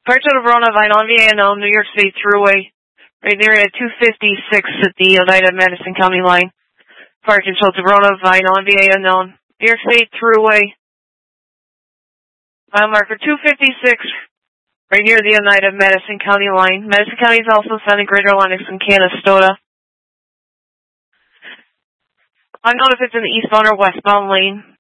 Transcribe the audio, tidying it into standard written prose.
Parts of Verona, Vine on VA, New York State Thruway, right near at 256 at the Oneida Madison County line. Parking shelter Verona, Vine on VA, New York State Thruway. Mile marker 256, right near the Oneida Madison County line. Madison County is also sending Greater Lennox and Canastota. Unknown if it's in the eastbound or westbound lane.